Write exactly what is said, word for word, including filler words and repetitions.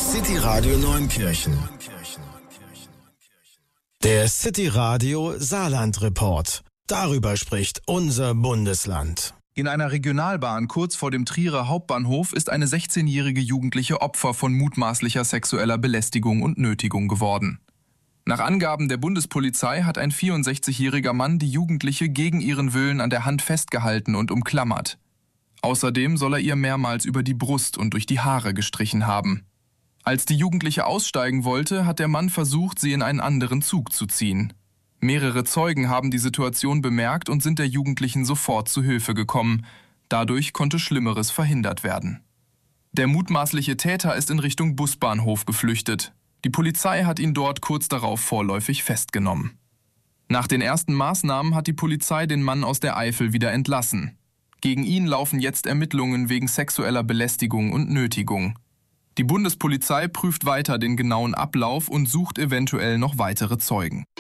City Radio Neunkirchen. Der City Radio Saarland Report. Darüber spricht unser Bundesland. In einer Regionalbahn kurz vor dem Trierer Hauptbahnhof ist eine sechzehnjährige Jugendliche Opfer von mutmaßlicher sexueller Belästigung und Nötigung geworden. Nach Angaben der Bundespolizei hat ein vierundsechzigjähriger Mann die Jugendliche gegen ihren Willen an der Hand festgehalten und umklammert. Außerdem soll er ihr mehrmals über die Brust und durch die Haare gestrichen haben. Als die Jugendliche aussteigen wollte, hat der Mann versucht, sie in einen anderen Zug zu ziehen. Mehrere Zeugen haben die Situation bemerkt und sind der Jugendlichen sofort zu Hilfe gekommen. Dadurch konnte Schlimmeres verhindert werden. Der mutmaßliche Täter ist in Richtung Busbahnhof geflüchtet. Die Polizei hat ihn dort kurz darauf vorläufig festgenommen. Nach den ersten Maßnahmen hat die Polizei den Mann aus der Eifel wieder entlassen. Gegen ihn laufen jetzt Ermittlungen wegen sexueller Belästigung und Nötigung. Die Bundespolizei prüft weiter den genauen Ablauf und sucht eventuell noch weitere Zeugen.